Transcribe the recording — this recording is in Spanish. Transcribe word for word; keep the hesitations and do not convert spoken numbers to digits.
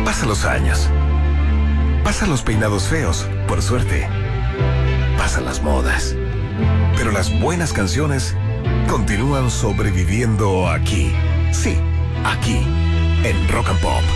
Pasan los años. Pasan los peinados feos, por suerte. Pasan las modas. Pero las buenas canciones continúan sobreviviendo aquí. Sí, aquí, en Rock and Pop.